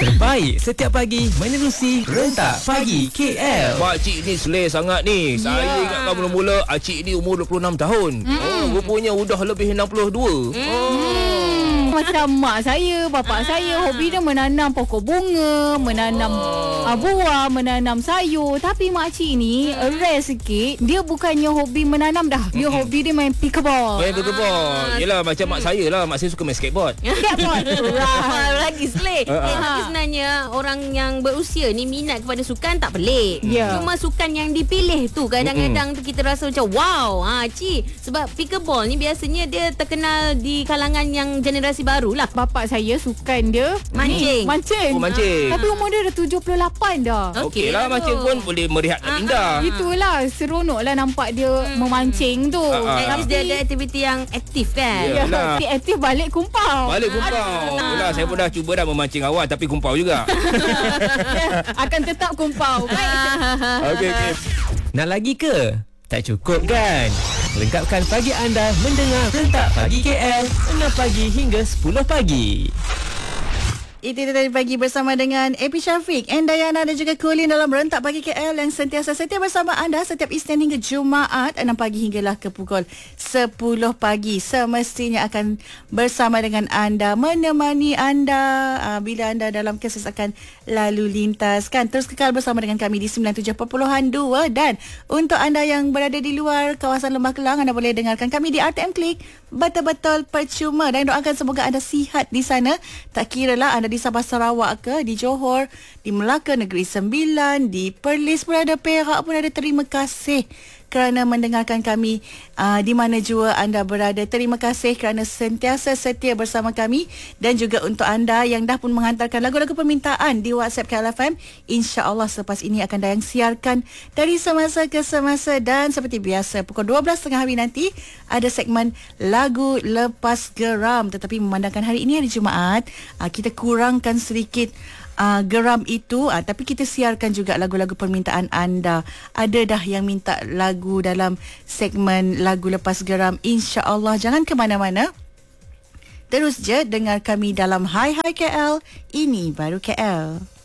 Terbaik setiap pagi menerusi Rentak Pagi KL. Makcik ni selesa sangat ni. Saya ingatkan mula-mula Acik ni umur 26 tahun. Rupanya udah lebih 62. Macam mak saya, bapak saya, hobi dia menanam pokok bunga, menanam buah, menanam sayur. Tapi makcik ni rare sikit. Dia bukannya hobi menanam dah. Dia hobi dia main pickleball. Main pickleball. Yelah macam mak saya lah. Mak saya suka main skateboard. Skateboard. Lagi selit. Tapi sebenarnya orang yang berusia ni minat kepada sukan tak pelik. Cuma sukan yang dipilih tu kadang-kadang tu kita rasa macam wow, cik. Sebab pickleball ni biasanya dia terkenal di kalangan yang generasi baru lah. Bapak saya sukan dia Mancing. Mancing. Oh, mancing. Tapi umur dia dah 78 dah. Okey lah, mancing pun boleh merehatkan minda. Itulah seronok lah nampak dia memancing tu. At least dia ada aktiviti yang aktif kan. Yalah. Aktif balik kumpau. Balik kumpau. Yelah, saya pun dah cuba dah memancing awal tapi kumpau juga. Akan tetap kumpau. Okey. Nak lagi ke? Tak cukup kan? Lengkapkan pagi anda mendengar Rentak Pagi KL 6 pagi hingga 10 pagi. Itu tadi pagi bersama dengan AP Syafiq, Dayana dan juga Colin dalam Rentak Pagi KL yang sentiasa setia bersama anda setiap Isnin hingga Jumaat 6 pagi hinggalah ke pukul 10 pagi. Semestinya akan bersama dengan anda, menemani anda bila anda dalam kesesakan lalu lintas kan. Terus kekal bersama dengan kami di 97.2 dan untuk anda yang berada di luar kawasan Lembah Kelang, anda boleh dengarkan kami di RTM Klik betul-betul percuma dan doakan semoga anda sihat di sana. Tak kira lah anda di Sabah Sarawak ke, di Johor, di Melaka Negeri Sembilan, di Perlis pun ada, Perak pun ada. Terima kasih kerana mendengarkan kami di mana jua anda berada. Terima kasih kerana sentiasa setia bersama kami. Dan juga untuk anda yang dah pun menghantarkan lagu-lagu permintaan di WhatsApp KLFM, insya-Allah selepas ini akan Dayang siarkan dari semasa ke semasa. Dan seperti biasa pukul 12.30 hari nanti ada segmen Lagu Lepas Geram. Tetapi memandangkan hari ini hari Jumaat, kita kurangkan sedikit geram itu, tapi kita siarkan juga lagu-lagu permintaan anda. Ada dah yang minta lagu dalam segmen Lagu Lepas Geram. InsyaAllah jangan ke mana-mana. Terus je dengar kami dalam Hai Hai KL. Ini baru KL.